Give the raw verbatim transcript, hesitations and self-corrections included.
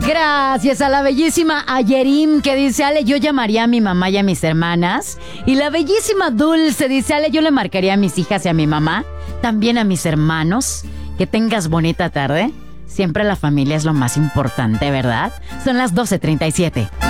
Gracias a la bellísima Ayerim que dice, Ale, yo llamaría a mi mamá y a mis hermanas. Y la bellísima Dulce dice, Ale, yo le marcaría a mis hijas y a mi mamá, también a mis hermanos. Que tengas bonita tarde. Siempre la familia es lo más importante, ¿verdad? Son las doce treinta y siete.